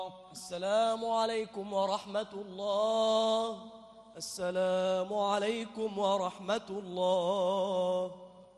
السلام عليكم ورحمة الله. السلام عليكم ورحمة الله.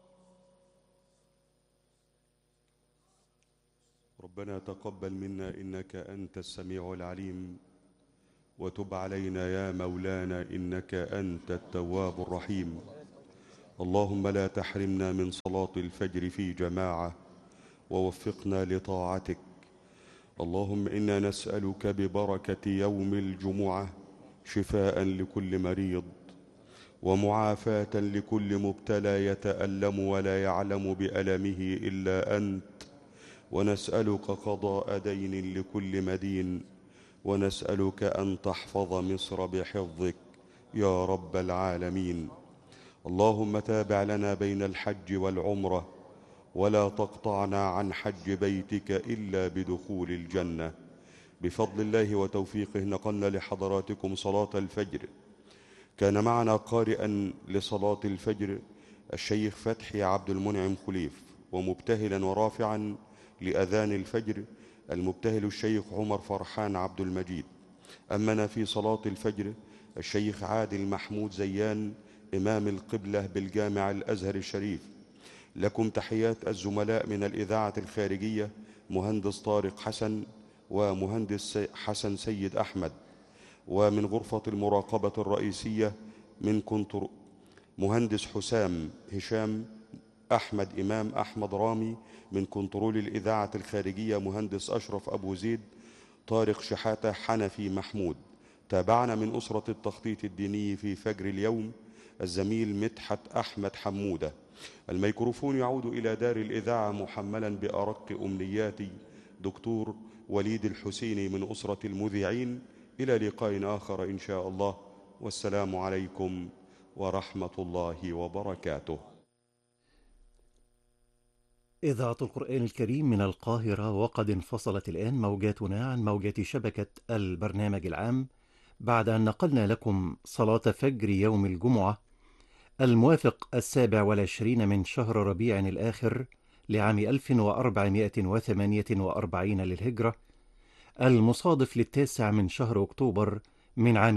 ربنا تقبل منا إنك أنت السميع العليم، وتب علينا يا مولانا إنك أنت التواب الرحيم. اللهم لا تحرمنا من صلاة الفجر في جماعة، ووفقنا لطاعتك. اللهم إنا نسألك ببركة يوم الجمعة شفاء لكل مريض، ومعافاة لكل مبتلى يتألم ولا يعلم بألمه إلا أنت، ونسألك قضاء دين لكل مدين، ونسألك أن تحفظ مصر بحفظك يا رب العالمين. اللهم تابع لنا بين الحج والعمرة، ولا تقطعنا عن حج بيتك إلا بدخول الجنة. بفضل الله وتوفيقه نقلنا لحضراتكم صلاة الفجر. كان معنا قارئا لصلاة الفجر الشيخ فتحي عبد المنعم خليف، ومبتهلا ورافعا لأذان الفجر المبتهل الشيخ عمر فرحان عبد المجيد. أمنا في صلاة الفجر الشيخ عادل محمود زيان إمام القبلة بالجامع الأزهر الشريف. لكم تحيات الزملاء من الإذاعة الخارجية مهندس طارق حسن ومهندس حسن سيد أحمد، ومن غرفة المراقبة الرئيسية من مهندس حسام هشام أحمد إمام أحمد رامي، من كنترول الإذاعة الخارجية مهندس أشرف أبو زيد طارق شحاتة حنفي محمود. تابعنا من أسرة التخطيط الديني في فجر اليوم الزميل مدحت أحمد حمودة. الميكروفون يعود إلى دار الإذاعة محملا بأرق أمنياتي دكتور وليد الحسيني من أسرة المذيعين. إلى لقاء آخر إن شاء الله، والسلام عليكم ورحمة الله وبركاته. إذاعة القرآن الكريم من القاهرة، وقد انفصلت الآن موجاتنا عن موجات شبكة البرنامج العام بعد أن نقلنا لكم صلاة فجر يوم الجمعة الموافق 27 من شهر ربيع الآخر لعام 1448 للهجرة، المصادف للتاسع من شهر أكتوبر من عام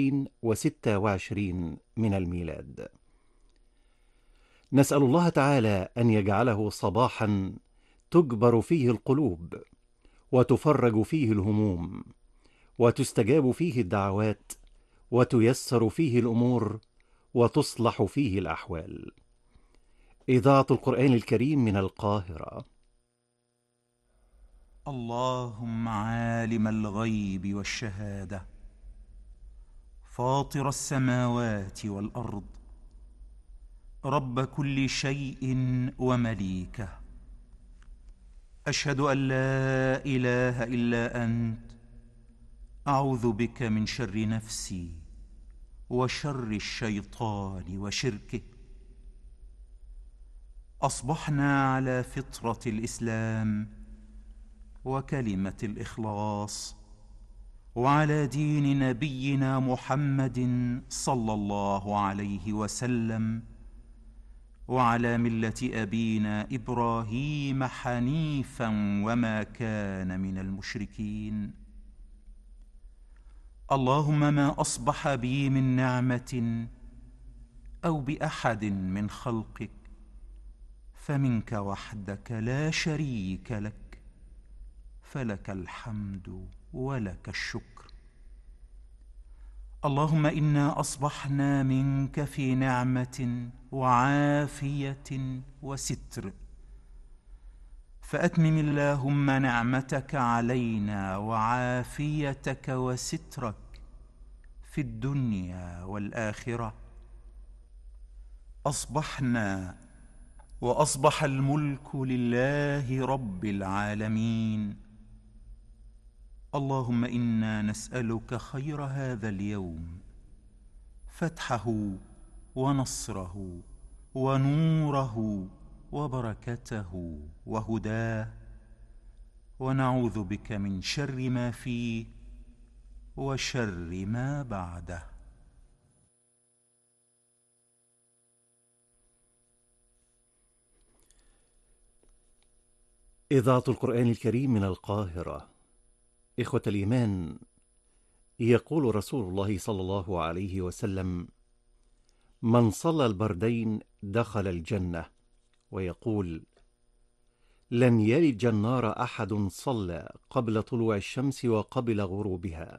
2026 من الميلاد. نسأل الله تعالى أن يجعله صباحا تجبر فيه القلوب، وتفرج فيه الهموم، وتستجاب فيه الدعوات، وتيسر فيه الأمور، وتصلح فيه الأحوال. إذاعة القرآن الكريم من القاهرة. اللهم عالم الغيب والشهادة، فاطر السماوات والأرض، رب كل شيء ومليكه، أشهد أن لا إله إلا أنت، أعوذ بك من شر نفسي وشر الشيطان وشركه. أصبحنا على فطرة الإسلام وكلمة الإخلاص، وعلى دين نبينا محمد صلى الله عليه وسلم، وعلى ملة أبينا إبراهيم حنيفا وما كان من المشركين. اللهم ما أصبح بي من نعمة أو بأحد من خلقك فمنك وحدك لا شريك لك، فلك الحمد ولك الشكر. اللهم إنا أصبحنا منك في نعمة وعافية وستر، فأتمم اللهم نعمتك علينا وعافيتك وسترك في الدنيا والآخرة. أصبحنا وأصبح الملك لله رب العالمين. اللهم إنا نسألك خير هذا اليوم، فتحه ونصره ونوره وبركته وهداه، ونعوذ بك من شر ما فيه وشر ما بعده. إذاعة القرآن الكريم من القاهرة. إخوة الإيمان، يقول رسول الله صلى الله عليه وسلم: من صلى البردين دخل الجنة. ويقول: لن يلج النار أحد صلى قبل طلوع الشمس وقبل غروبها.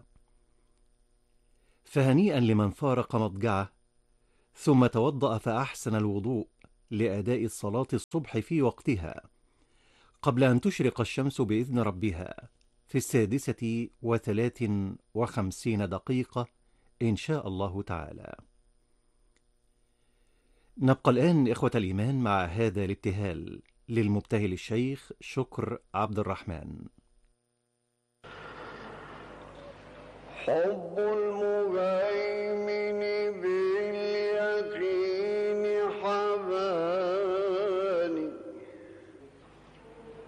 فهنيئا لمن فارق مضجعه ثم توضأ فأحسن الوضوء لأداء الصلاة الصبح في وقتها قبل أن تشرق الشمس بإذن ربها في 6:53 إن شاء الله تعالى. نبقى الآن إخوة الإيمان مع هذا الابتهال للمبتهل الشيخ شكر عبد الرحمن. حب المهيمن